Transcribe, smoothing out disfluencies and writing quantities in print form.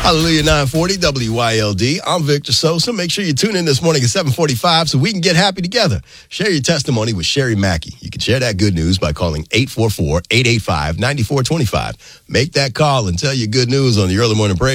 Hallelujah 940 WYLD. I'm Victor Sosa. Make sure you tune in this morning at 7:45 so we can get happy together. Share your testimony with Sherry Mackey. You can share that good news by calling 844-885-9425. Make that call and tell your good news on the Early Morning Praise.